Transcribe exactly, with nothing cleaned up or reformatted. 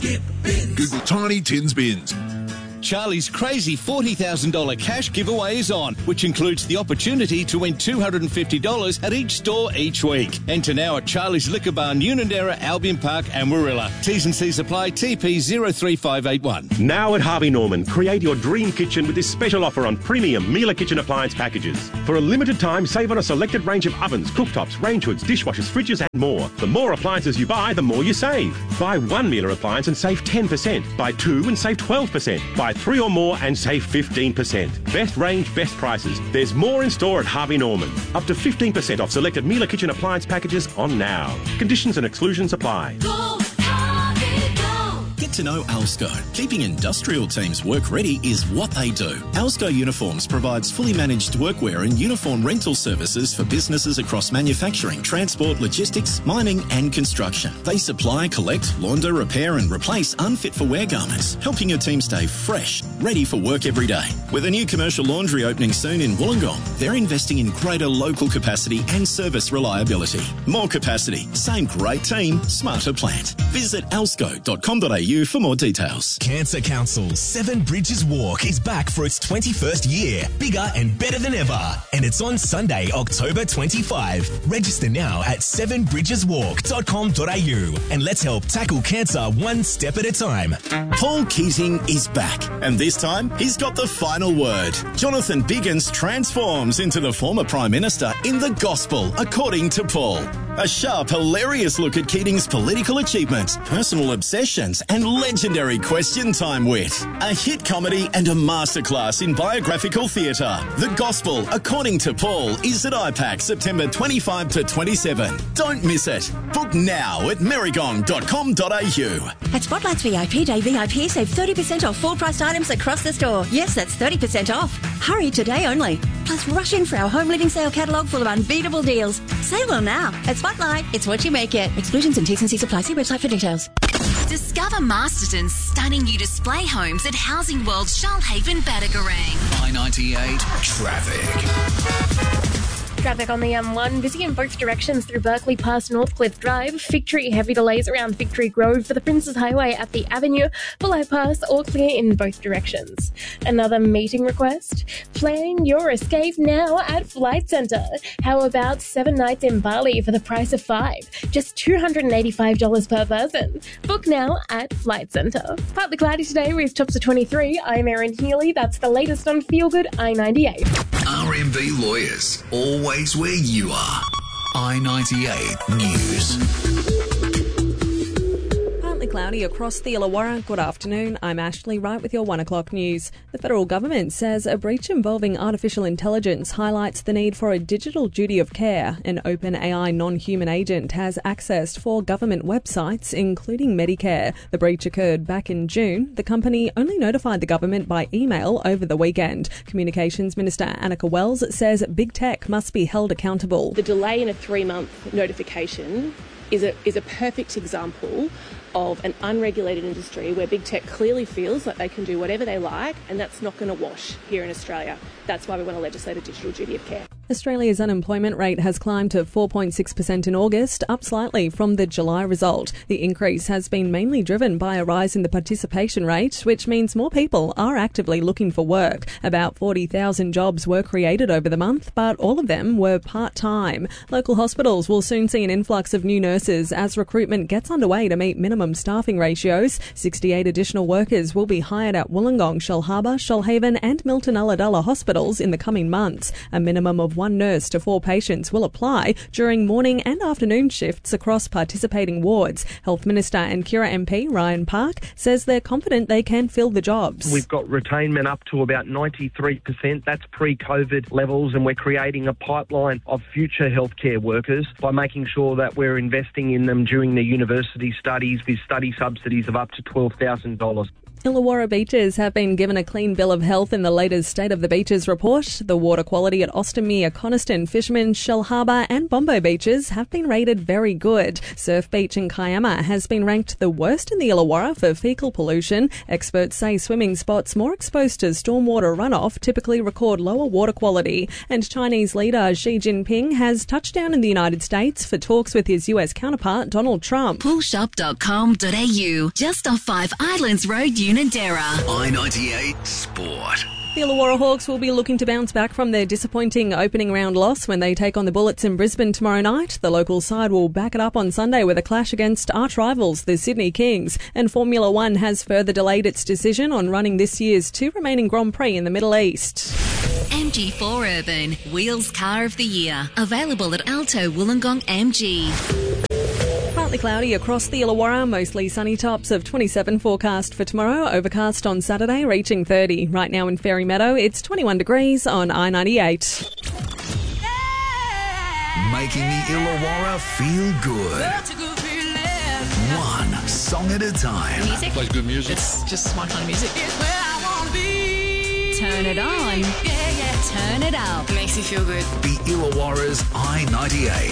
Skip Bins. Google Tiny Tins Bins. Charlie's crazy forty thousand dollars cash giveaway is on, which includes the opportunity to win two hundred fifty dollars at each store each week. Enter now at Charlie's Liquor Bar, Unanderra, Albion Park and Warilla. T's and C's apply. T P zero three five eight one. Now at Harvey Norman, create your dream kitchen with this special offer on premium Miele kitchen appliance packages. For a limited time, save on a selected range of ovens, cooktops, range hoods, dishwashers, fridges and more. The more appliances you buy, the more you save. Buy one Miele appliance and save ten percent. Buy two and save twelve percent. Buy three or more and save fifteen percent. Best range, best prices. There's more in store at Harvey Norman. Up to fifteen percent off selected Miele kitchen appliance packages on now. Conditions and exclusions apply. Go, Harvey, go. Get to know Alsco. Keeping industrial teams work ready is what they do. Alsco Uniforms provides fully managed workwear and uniform rental services for businesses across manufacturing, transport, logistics, mining and construction. They supply, collect, launder, repair and replace unfit for wear garments, helping your team stay fresh, ready for work every day. With a new commercial laundry opening soon in Wollongong, they're investing in greater local capacity and service reliability. More capacity, same great team, smarter plant. Visit alsco dot com dot a u for more details. Cancer Council's Seven Bridges Walk is back for its twenty-first year, bigger and better than ever. And it's on Sunday, October twenty-fifth. Register now at seven bridges walk dot com dot a u and let's help tackle cancer one step at a time. Paul Keating is back, and this time he's got the final word. Jonathan Biggins transforms into the former Prime Minister in The Gospel, according to Paul. A sharp, hilarious look at Keating's political achievements, personal obsessions, and legendary question time wit. A hit comedy and a masterclass in biographical theatre. The Gospel, according to Paul, is at I PAC September twenty-fifth to twenty-seventh. Don't miss it. Book now at merrygong dot com dot a u. At Spotlight's V I P Day V I P, save thirty percent off full-priced items across the store. Yes, that's thirty percent off. Hurry today only. Plus, rush in for our home living sale catalogue full of unbeatable deals. Save on now. At Spotlight, it's what you make it. Exclusions and T's and C's apply. See website for details. Discover Masterton's stunning new display homes at Housing World Shoalhaven, Batagaring. I ninety-eight traffic. Traffic on the M one, busy in both directions through Berkeley past Northcliffe Drive. Victory, heavy delays around Victory Grove for the Princes Highway at the Avenue. Below Pass, all clear in both directions. Another meeting request? Plan your escape now at Flight Centre. How about seven nights in Bali for the price of five? Just two hundred eighty-five dollars per person. Book now at Flight Centre. Partly cloudy today with tops of twenty-three. I'm Erin Healy. That's the latest on Feel Good I ninety-eight. R M B Lawyers, always where you are. I ninety-eight News. Partly cloudy across the Illawarra. Good afternoon. I'm Ashley Wright with your one o'clock news. The federal government says a breach involving artificial intelligence highlights the need for a digital duty of care. An OpenAI non-human agent has accessed four government websites, including Medicare. The breach occurred back in June. The company only notified the government by email over the weekend. Communications Minister Annika Wells says big tech must be held accountable. The delay in a three-month notification is a is a perfect example of an unregulated industry where big tech clearly feels like they can do whatever they like, and that's not going to wash here in Australia. That's why we want to legislate a digital duty of care. Australia's unemployment rate has climbed to four point six percent in August, up slightly from the July result. The increase has been mainly driven by a rise in the participation rate, which means more people are actively looking for work. About forty thousand jobs were created over the month, but all of them were part-time. Local hospitals will soon see an influx of new nurses as recruitment gets underway to meet minimum staffing ratios. sixty-eight additional workers will be hired at Wollongong, Shellharbour, Shoalhaven and Milton Ulladulla hospitals in the coming months. A minimum of one nurse to four patients will apply during morning and afternoon shifts across participating wards. Health Minister and Kira M P Ryan Park says they're confident they can fill the jobs. We've got retainment up to about ninety-three percent. That's pre-COVID levels, and we're creating a pipeline of future healthcare workers by making sure that we're investing in them during their university studies with study subsidies of up to twelve thousand dollars. Illawarra beaches have been given a clean bill of health in the latest State of the Beaches report. The water quality at Ostomere, Coniston, Fisherman, Shell Harbour and Bombo beaches have been rated very good. Surf Beach in Kiama has been ranked the worst in the Illawarra for faecal pollution. Experts say swimming spots more exposed to stormwater runoff typically record lower water quality. And Chinese leader Xi Jinping has touched down in the United States for talks with his U S counterpart Donald Trump. pool shop dot com dot a u, just off Five Islands Road, Unanderra. I ninety-eight Sport. The Illawarra Hawks will be looking to bounce back from their disappointing opening round loss when they take on the Bullets in Brisbane tomorrow night. The local side will back it up on Sunday with a clash against arch rivals, the Sydney Kings. And Formula One has further delayed its decision on running this year's two remaining Grand Prix in the Middle East. M G four Urban, Wheels Car of the Year. Available at Alto Wollongong M G. Partly cloudy across the Illawarra, mostly sunny, tops of twenty-seven forecast for tomorrow, overcast on Saturday reaching thirty. Right now in Fairy Meadow, it's twenty-one degrees on I ninety-eight. Making the Illawarra feel good. One song at a time. Music. Plays good music. It's just my kind of music. It's where I want to be. Turn it on. Yeah, yeah. Turn it up. It makes you feel good. The Illawarra's I ninety-eight.